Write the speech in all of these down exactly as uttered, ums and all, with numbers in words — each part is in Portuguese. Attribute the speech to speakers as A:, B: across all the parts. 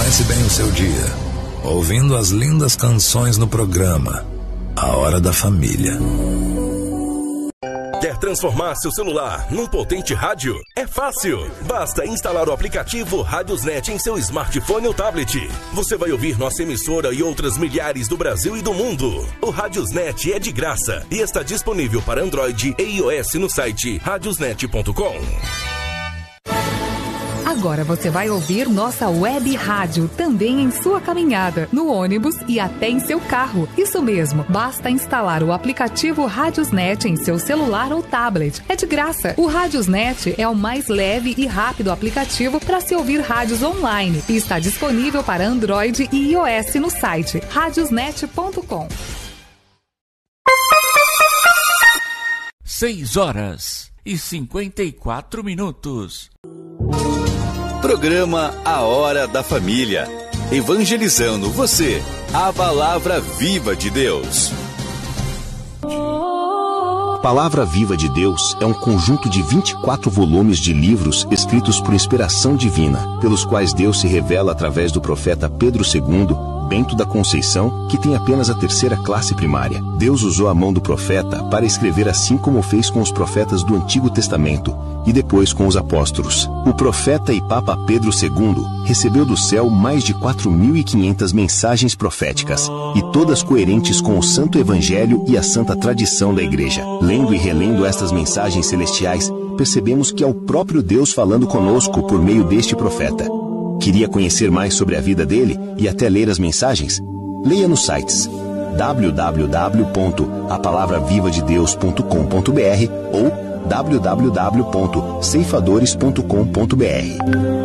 A: Comece bem o seu dia, ouvindo as lindas canções no programa A Hora da Família.
B: Quer transformar seu celular num potente rádio? É fácil! Basta instalar o aplicativo Radiosnet em seu smartphone ou tablet. Você vai ouvir nossa emissora e outras milhares do Brasil e do mundo. O Radiosnet é de graça e está disponível para Android e iOS no site radiosnet ponto com.
C: Agora você vai ouvir nossa web rádio também em sua caminhada, no ônibus e até em seu carro. Isso mesmo, basta instalar o aplicativo Radiosnet em seu celular ou tablet. É de graça. O Radiosnet é o mais leve e rápido aplicativo para se ouvir rádios online e está disponível para Android e iOS no site radiosnet ponto com.
D: seis horas e cinquenta e quatro minutos.
E: Programa A Hora da Família. Evangelizando você, a palavra viva de Deus.
F: A Palavra Viva de Deus é um conjunto de vinte e quatro volumes de livros escritos por inspiração divina, pelos quais Deus se revela através do profeta Pedro segundo, Bento da Conceição, que tem apenas a terceira classe primária. Deus usou a mão do profeta para escrever assim como fez com os profetas do Antigo Testamento e depois com os apóstolos. O profeta e Papa Pedro segundo recebeu do céu mais de quatro mil e quinhentas mensagens proféticas, e todas coerentes com o Santo Evangelho e a santa tradição da Igreja. Lendo e relendo estas mensagens celestiais, percebemos que é o próprio Deus falando conosco por meio deste profeta. Queria conhecer mais sobre a vida dele e até ler as mensagens? Leia nos sites w w w ponto a palavra viva de deus ponto com ponto b r ou w w w ponto ceifadores ponto com ponto b r.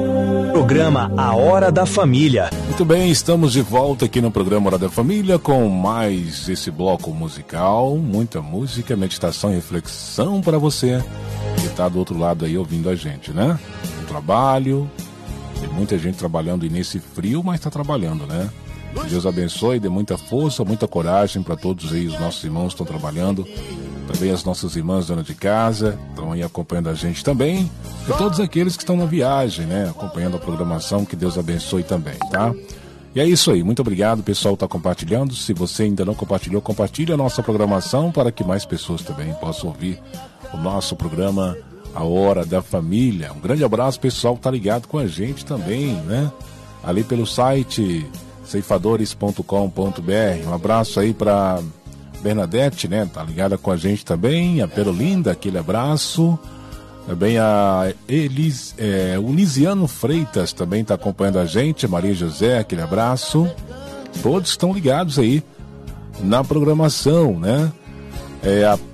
G: Programa A Hora da Família.
H: Muito bem, estamos de volta aqui no programa Hora da Família com mais esse bloco musical, muita música, meditação e reflexão para você que está do outro lado aí ouvindo a gente, né? No trabalho. Tem muita gente trabalhando e nesse frio, mas está trabalhando, né? Deus abençoe, dê muita força, muita coragem para todos aí, os nossos irmãos que estão trabalhando. Também as nossas irmãs donas de casa estão aí acompanhando a gente também. E todos aqueles que estão na viagem, né? Acompanhando a programação, que Deus abençoe também, tá? E é isso aí, muito obrigado, o pessoal está compartilhando. Se você ainda não compartilhou, compartilhe a nossa programação para que mais pessoas também possam ouvir o nosso programa A Hora da Família. Um grande abraço, pessoal, que tá ligado com a gente também, né? Ali pelo site ceifadores ponto com ponto b r. Um abraço aí para Bernadette, né? Tá ligada com a gente também. A Perolinda, aquele abraço. Também a Elis, é, o Lisiano Freitas também tá acompanhando a gente. Maria José, aquele abraço. Todos estão ligados aí na programação, né? É a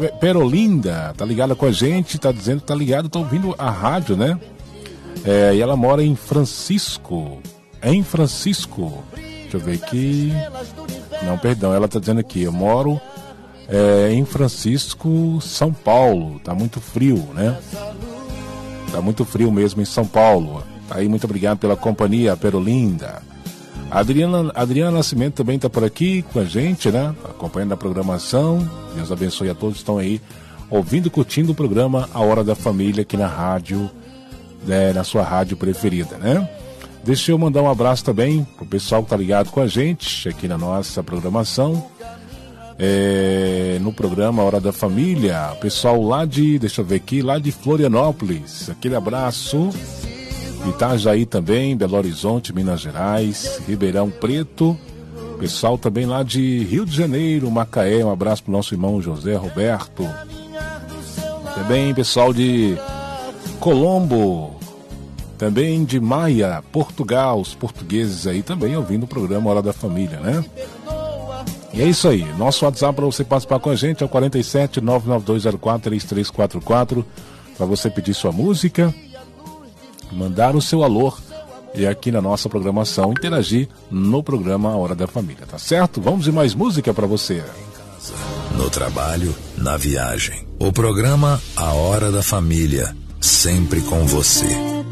H: Perolinda tá ligada com a gente, tá dizendo que tá ligado, tá ouvindo a rádio, né? É, e ela mora em Francisco. Em Francisco. Deixa eu ver aqui. Não, perdão, ela tá dizendo aqui, eu moro é, em Francisco, São Paulo. Tá muito frio, né? Tá muito frio mesmo em São Paulo. Tá aí, muito obrigado pela companhia, Perolinda. A Adriana, Adriana Nascimento também está por aqui com a gente, né? Acompanhando a programação. Deus abençoe a todos que estão aí ouvindo e curtindo o programa A Hora da Família aqui na rádio, né? Na sua rádio preferida, né? Deixa eu mandar um abraço também pro pessoal que está ligado com a gente aqui na nossa programação. É, no programa A Hora da Família. Pessoal lá de, deixa eu ver aqui, lá de Florianópolis. Aquele abraço. Itajaí também, Belo Horizonte, Minas Gerais, Ribeirão Preto, pessoal também lá de Rio de Janeiro, Macaé, um abraço pro nosso irmão José Roberto. Também pessoal de Colombo, também de Maia, Portugal, os portugueses aí também ouvindo o programa Hora da Família, né? E é isso aí, nosso WhatsApp para você participar com a gente é o quarenta e sete, nove nove dois zero quatro, três três quatro quatro, para você pedir sua música, mandar o seu alô e aqui na nossa programação interagir no programa A Hora da Família, tá certo? Vamos de mais música para você.
A: No trabalho, na viagem. O programa A Hora da Família, sempre com você.